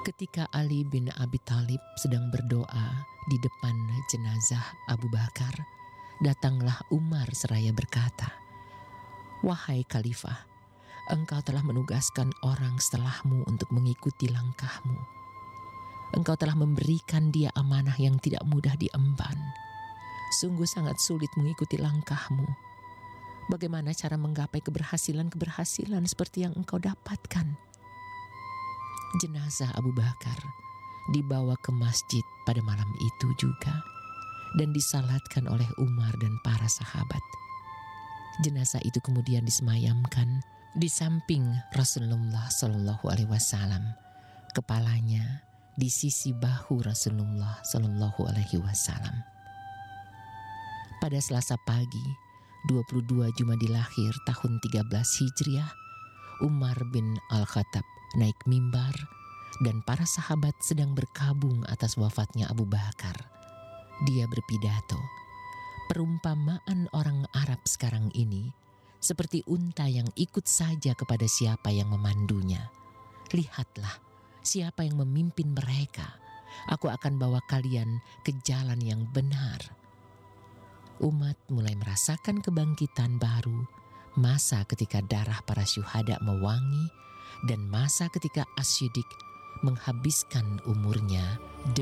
Ketika Ali bin Abi Thalib sedang berdoa di depan jenazah Abu Bakar, datanglah Umar seraya berkata, "Wahai Khalifah, engkau telah menugaskan orang setelahmu untuk mengikuti langkahmu. Engkau telah memberikan dia amanah yang tidak mudah diemban. Sungguh sangat sulit mengikuti langkahmu. Bagaimana cara menggapai keberhasilan-keberhasilan seperti yang engkau dapatkan?" Jenazah Abu Bakar dibawa ke masjid pada malam itu juga dan disalatkan oleh Umar dan para sahabat. Jenazah itu kemudian disemayamkan di samping Rasulullah Shallallahu Alaihi Wasallam, kepalanya di sisi bahu Rasulullah Shallallahu Alaihi Wasallam. Pada Selasa pagi, 22 Jumadil Akhir tahun 13 Hijriah, Umar bin Al-Khattab naik mimbar dan para sahabat sedang berkabung atas wafatnya Abu Bakar. Dia berpidato, "Perumpamaan orang Arab sekarang ini seperti unta yang ikut saja kepada siapa yang memandunya. Lihatlah siapa yang memimpin mereka. Aku akan bawa kalian ke jalan yang benar." Umat mulai merasakan kebangkitan baru, masa ketika darah para syuhada mewangi dan masa ketika As-Siddiq menghabiskan umurnya